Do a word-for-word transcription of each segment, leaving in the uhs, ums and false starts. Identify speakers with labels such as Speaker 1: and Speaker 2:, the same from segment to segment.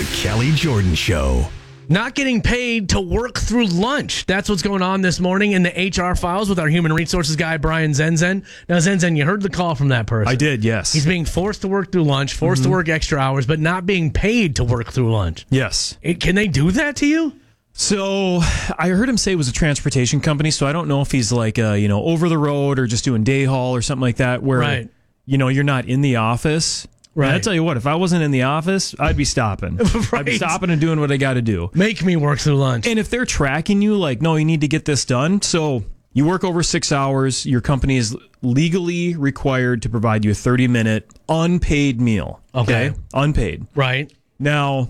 Speaker 1: The Kelly Jordan Show.
Speaker 2: Not getting paid to work through lunch. That's what's going on this morning in the H R files with our human resources guy, Brian Zenzen. Now, Zenzen, you heard the call from that person.
Speaker 3: I did, yes.
Speaker 2: He's being forced to work through lunch, forced mm-hmm. to work extra hours, but not being paid to work through lunch.
Speaker 3: Yes.
Speaker 2: It, can they do that to you?
Speaker 3: So I heard him say it was a transportation company, so I don't know if he's like, uh, you know, over the road or just doing day haul or something like that where,
Speaker 2: right.
Speaker 3: you know, you're not in the office.
Speaker 2: Right.
Speaker 3: And I tell you what, if I wasn't in the office, I'd be stopping.
Speaker 2: right.
Speaker 3: I'd be stopping and doing what I got to do.
Speaker 2: Make me work through lunch.
Speaker 3: And if they're tracking you, like, no, you need to get this done. So you work over six hours. Your company is legally required to provide you a thirty-minute unpaid meal.
Speaker 2: Okay.
Speaker 3: okay? Unpaid.
Speaker 2: Right.
Speaker 3: Now,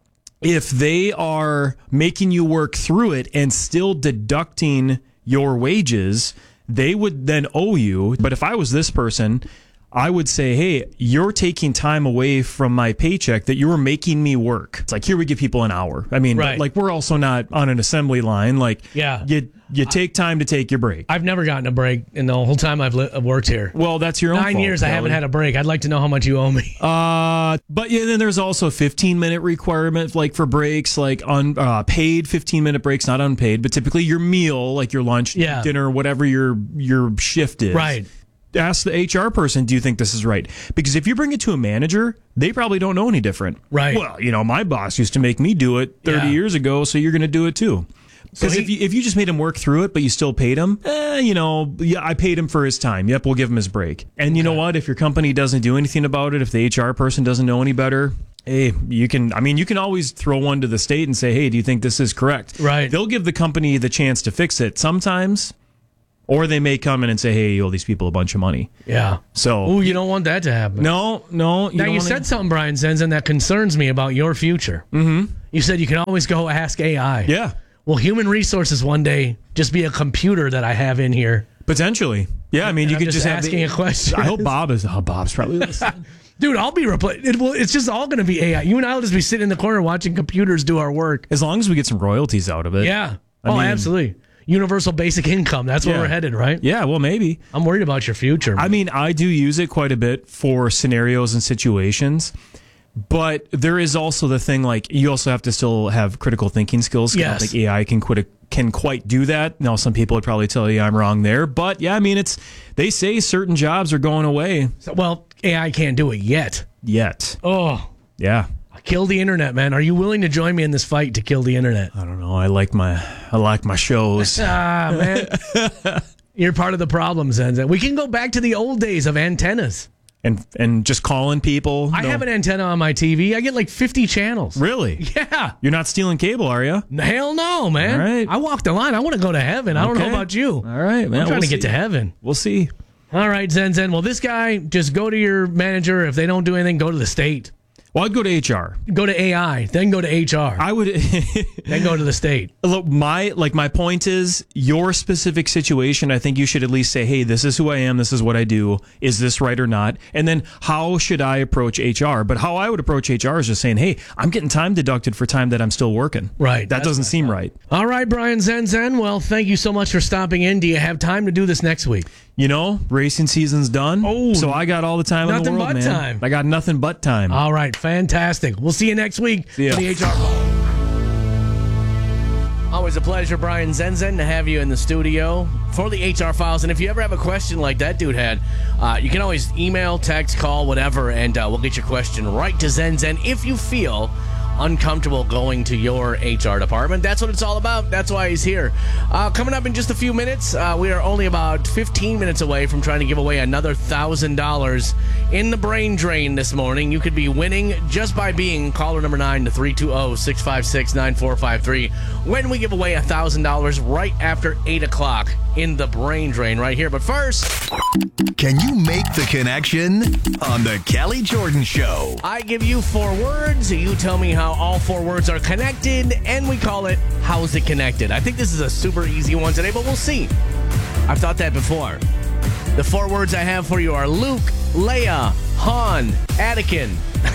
Speaker 3: if they are making you work through it and still deducting your wages, they would then owe you. But if I was this person, I would say, hey, you're taking time away from my paycheck that you were making me work. It's like, here we give people an hour. I mean,
Speaker 2: right.
Speaker 3: like, we're also not on an assembly line. Like,
Speaker 2: yeah.
Speaker 3: you you take time to take your break.
Speaker 2: I've never gotten a break in the whole time I've, li- I've worked here.
Speaker 3: Well, that's your own
Speaker 2: Nine
Speaker 3: fault,
Speaker 2: years I
Speaker 3: Kelly.
Speaker 2: haven't had a break. I'd like to know how much you owe me.
Speaker 3: Uh, but yeah, then there's also a fifteen minute requirement, like for breaks, like un, uh, paid fifteen minute breaks, not unpaid, but typically your meal, like your lunch,
Speaker 2: yeah.
Speaker 3: dinner, whatever your your shift is.
Speaker 2: Right.
Speaker 3: Ask the H R person, do you think this is right? Because if you bring it to a manager, they probably don't know any different.
Speaker 2: Right.
Speaker 3: Well, you know, my boss used to make me do it thirty
Speaker 2: yeah.
Speaker 3: years ago, so you're going to do it too. Because
Speaker 2: so
Speaker 3: if you if you just made him work through it, but you still paid him, eh, you know, yeah, I paid him for his time. Yep, we'll give him his break. And you
Speaker 2: okay.
Speaker 3: know what? If your company doesn't do anything about it, if the H R person doesn't know any better, hey, you can, I mean, you can always throw one to the state and say, hey, do you think this is correct?
Speaker 2: Right.
Speaker 3: They'll give the company the chance to fix it sometimes. Or they may come in and say, hey, you owe these people a bunch of money.
Speaker 2: Yeah.
Speaker 3: So,
Speaker 2: oh, you don't want that to happen.
Speaker 3: No, no. You
Speaker 2: now,
Speaker 3: don't
Speaker 2: you
Speaker 3: wanna...
Speaker 2: said something, Brian Zenzen, that concerns me about your future.
Speaker 3: Mm-hmm.
Speaker 2: You said you can always go ask A I.
Speaker 3: Yeah.
Speaker 2: Will human resources one day just be a computer that I have in here?
Speaker 3: Potentially. Yeah, I mean,
Speaker 2: and
Speaker 3: you
Speaker 2: I'm
Speaker 3: could
Speaker 2: just,
Speaker 3: just have
Speaker 2: asking
Speaker 3: the...
Speaker 2: a question.
Speaker 3: I hope Bob is... Oh, Bob's probably listening.
Speaker 2: Dude, I'll be replaced. It will, it's just all going to be A I. You and I will just be sitting in the corner watching computers do our work.
Speaker 3: As long as we get some royalties out of it.
Speaker 2: Yeah.
Speaker 3: I
Speaker 2: oh,
Speaker 3: mean,
Speaker 2: absolutely. Universal basic income. That's where
Speaker 3: yeah.
Speaker 2: we're headed, right?
Speaker 3: Yeah, well, maybe.
Speaker 2: I'm worried about your future.
Speaker 3: I mean, I do use it quite a bit for scenarios and situations. But there is also the thing, like, you also have to still have critical thinking skills.
Speaker 2: Yes.
Speaker 3: I don't think A I can quit can quite do that. Now, some people would probably tell you I'm wrong there. But, yeah, I mean, it's they say certain jobs are going away.
Speaker 2: So, well, A I can't do it yet.
Speaker 3: Yet.
Speaker 2: Oh.
Speaker 3: Yeah.
Speaker 2: Kill the internet, man. Are you willing to join me in this fight to kill the internet?
Speaker 3: I don't know. I like my I like my shows.
Speaker 2: ah, man. You're part of the problem, Zenzen. We can go back to the old days of antennas.
Speaker 3: And and just calling people.
Speaker 2: I
Speaker 3: no.
Speaker 2: have an antenna on my T V. I get like fifty channels.
Speaker 3: Really?
Speaker 2: Yeah.
Speaker 3: You're not stealing cable, are you?
Speaker 2: Hell no, man.
Speaker 3: All right.
Speaker 2: I walk the line. I want to go to heaven. I don't
Speaker 3: Okay.
Speaker 2: know about you.
Speaker 3: All right, man.
Speaker 2: I'm trying
Speaker 3: we'll
Speaker 2: to get
Speaker 3: see.
Speaker 2: to heaven.
Speaker 3: We'll see.
Speaker 2: All right, Zenzen. Well, this guy, just go to your manager. If they don't do anything, go to the state.
Speaker 3: Well, I'd go to H R.
Speaker 2: Go to A I, then go to H R.
Speaker 3: I would
Speaker 2: then go to the state.
Speaker 3: Look, my like my point is your specific situation. I think you should at least say, "Hey, this is who I am. This is what I do. Is this right or not?" And then, how should I approach H R? But how I would approach H R is just saying, "Hey, I'm getting time deducted for time that I'm still working."
Speaker 2: Right.
Speaker 3: That doesn't seem right.
Speaker 2: All right, Brian Zenzen. Well, thank you so much for stopping in. Do you have time to do this next week?
Speaker 3: You know, racing season's done.
Speaker 2: Oh,
Speaker 3: so I got all the time in the
Speaker 2: nothing
Speaker 3: world,
Speaker 2: but
Speaker 3: man.
Speaker 2: time.
Speaker 3: I got nothing but time.
Speaker 2: All right, fantastic. We'll see you next week
Speaker 3: See ya.
Speaker 2: for the H R Phone. Always a pleasure, Brian Zenzen, to have you in the studio for the H R Files. And if you ever have a question like that dude had, uh, you can always email, text, call, whatever, and uh, we'll get your question right to Zenzen if you feel uncomfortable going to your H R department. That's what it's all about. That's why he's here. Uh, coming up in just a few minutes, uh, we are only about fifteen minutes away from trying to give away another one thousand dollars in the brain drain this morning. You could be winning just by being caller number nine to three two zero, six five six, nine four five three when we give away one thousand dollars right after eight o'clock in the brain drain right here. But first,
Speaker 1: can you make the connection on the Kelly Jordan Show?
Speaker 2: I give you four words. You tell me how all four words are connected, and we call it How's It Connected? I think this is a super easy one today, but we'll see. I've thought that before. The four words I have for you are Luke, Leia, Han, Anakin.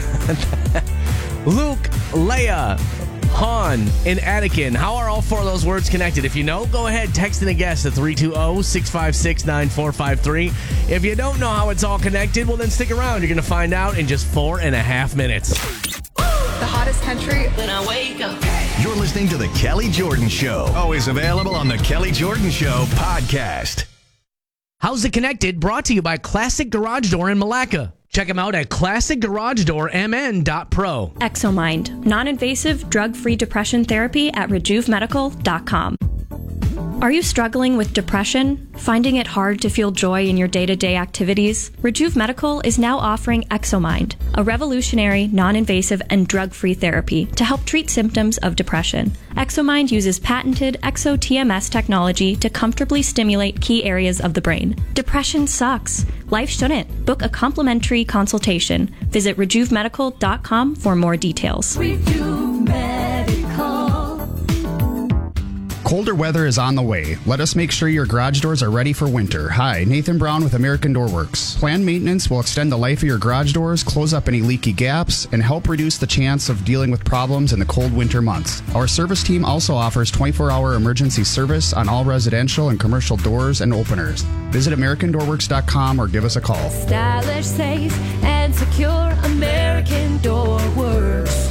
Speaker 2: Luke, Leia, Han, and Anakin. How are all four of those words connected? If you know, go ahead, text in a guess at three two zero, six five six, nine four five three. If you don't know how it's all connected, well, then stick around. You're going to find out in just four and a half minutes.
Speaker 4: The hottest country when I wake up.
Speaker 1: You're listening to The Kelly Jordan Show. Always available on The Kelly Jordan Show podcast.
Speaker 2: How's It Connected? Brought to you by Classic Garage Door in Malacca. Check them out at classic garage door m n dot pro.
Speaker 5: Exomind, non-invasive, drug-free depression therapy at rejuve medical dot com. Are you struggling with depression? Finding it hard to feel joy in your day-to-day activities? Rejuve Medical is now offering Exomind, a revolutionary, non-invasive, and drug-free therapy to help treat symptoms of depression. Exomind uses patented Exo-T M S technology to comfortably stimulate key areas of the brain. Depression sucks. Life shouldn't. Book a complimentary consultation. Visit rejuve medical dot com for more details.
Speaker 6: Rejuve Medical.
Speaker 7: Colder weather is on the way. Let us make sure your garage doors are ready for winter. Hi, Nathan Brown with American Door Works. Planned maintenance will extend the life of your garage doors, close up any leaky gaps, and help reduce the chance of dealing with problems in the cold winter months. Our service team also offers twenty-four hour emergency service on all residential and commercial doors and openers. Visit american door works dot com or give us a call.
Speaker 6: Stylish, safe, and secure. American Door Works.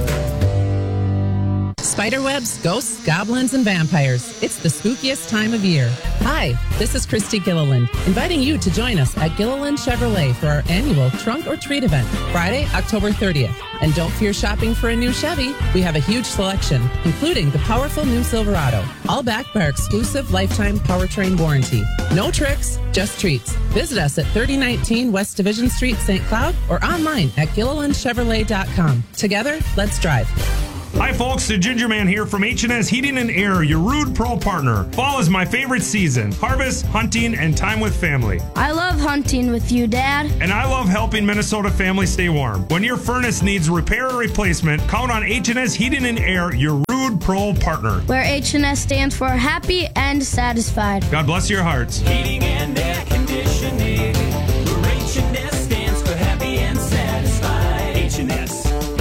Speaker 8: Spiderwebs, ghosts, goblins, and vampires. It's the spookiest time of year. Hi, this is Christy Gilliland, inviting you to join us at Gilliland Chevrolet for our annual Trunk or Treat event, Friday, October thirtieth. And don't fear shopping for a new Chevy. We have a huge selection, including the powerful new Silverado, all backed by our exclusive lifetime powertrain warranty. No tricks, just treats. Visit us at thirty nineteen West Division Street, Saint Cloud, or online at gilliland chevrolet dot com. Together, let's drive.
Speaker 9: Hi folks, the Ginger Man here from H and S Heating and Air, your Rude Pro partner. Fall is my favorite season. Harvest, hunting, and time with family.
Speaker 10: I love hunting with you, Dad.
Speaker 9: And I love helping Minnesota families stay warm. When your furnace needs repair or replacement, count on H and S Heating and Air, your Rude Pro partner.
Speaker 10: Where H and S stands for happy and satisfied.
Speaker 9: God bless your hearts.
Speaker 11: Heating and air conditioning. Where H and S stands for happy and satisfied. H and S.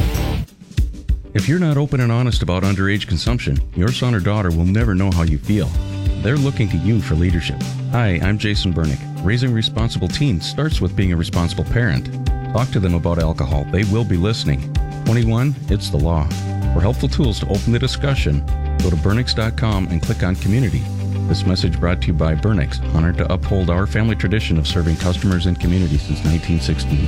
Speaker 12: If you're not open and honest about underage consumption, your son or daughter will never know how you feel. They're looking to you for leadership. Hi, I'm Jason Bernick. Raising responsible teens starts with being a responsible parent. Talk to them about alcohol. They will be listening. twenty-one, it's the law. For helpful tools to open the discussion, go to burnix dot com and click on Community. This message brought to you by Burnix, honored to uphold our family tradition of serving customers and community since nineteen sixteen.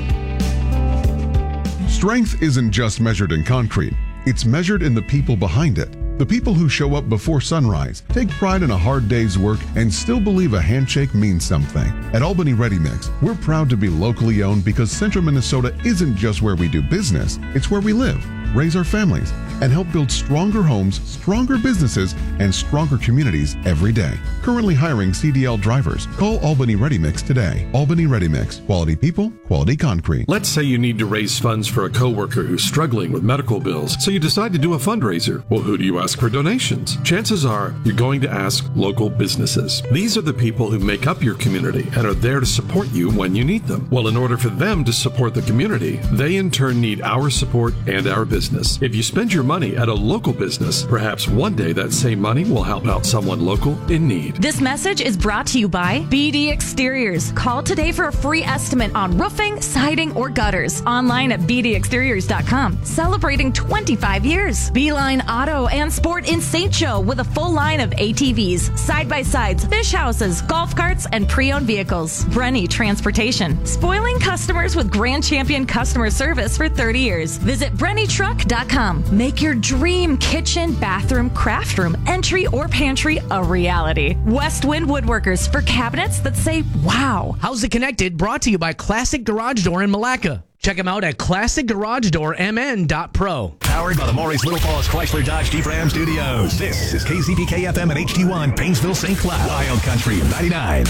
Speaker 13: Strength isn't just measured in concrete. It's measured in the people behind it. The people who show up before sunrise, take pride in a hard day's work, and still believe a handshake means something. At Albany Ready Mix, we're proud to be locally owned because Central Minnesota isn't just where we do business, it's where we live, raise our families, and help build stronger homes, stronger businesses, and stronger communities every day. Currently hiring C D L drivers. Call Albany Ready Mix today. Albany Ready Mix. Quality people, quality concrete.
Speaker 14: Let's say you need to raise funds for a coworker who's struggling with medical bills, so you decide to do a fundraiser. Well, who do you ask for donations? Chances are you're going to ask local businesses. These are the people who make up your community and are there to support you when you need them. Well, in order for them to support the community, they in turn need our support and our business. If you spend your money at a local business, perhaps one day that same money will help out someone local in need.
Speaker 15: This message is brought to you by B D Exteriors. Call today for a free estimate on roofing, siding, or gutters. Online at b d exteriors dot com. Celebrating twenty-five years. Beeline Auto and Sport in Saint Joe with a full line of A T Vs, side-by-sides, fish houses, golf carts, and pre-owned vehicles. Brenny Transportation. Spoiling customers with Grand Champion customer service for thirty years. Visit brenny truck dot com. Make your dream kitchen, bathroom, craft room, entry, or pantry a reality. Westwind Woodworkers for cabinets that say, wow.
Speaker 2: How's It Connected? Brought to you by Classic Garage Door in Malacca. Check them out at classic garage door m n dot pro.
Speaker 1: Powered by the Maurice Little Falls Chrysler Dodge Jeep Ram Studios. This is K C P K F M at H T one, Painesville, Saint Cloud, Wild Country ninety-nine.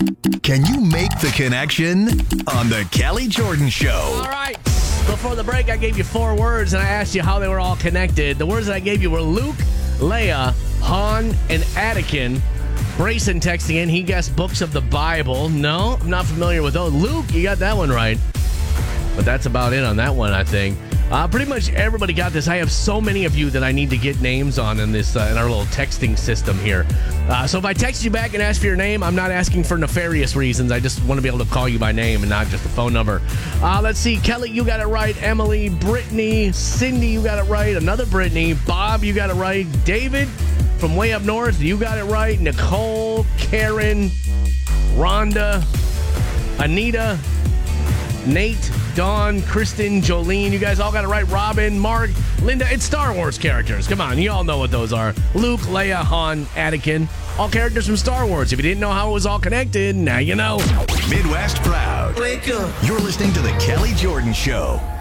Speaker 1: Can you make the connection on the Kelly Jordan Show?
Speaker 2: All right. Before the break, I gave you four words, and I asked you how they were all connected. The words that I gave you were Luke, Leia, Han, and Anakin. Grayson texting in, he guessed books of the Bible. No, I'm not familiar with those. Luke, you got that one right. But that's about it on that one, I think. Uh, pretty much everybody got this. I have so many of you that I need to get names on in this uh, in our little texting system here. Uh, so if I text you back and ask for your name, I'm not asking for nefarious reasons. I just want to be able to call you by name and not just a phone number. Uh, let's see. Kelly, you got it right. Emily, Brittany, Cindy, you got it right. Another Brittany. Bob, you got it right. David from way up north, you got it right. Nicole, Karen, Rhonda, Anita, Nate, Dawn, Kristen, Jolene, you guys all got it right. Robin, Mark, Linda, it's Star Wars characters. Come on, you all know what those are. Luke, Leia, Han, Anakin, all characters from Star Wars. If you didn't know how it was all connected, now you know.
Speaker 1: Midwest Proud.
Speaker 11: Wake up.
Speaker 1: You're listening to The Kelly Jordan Show.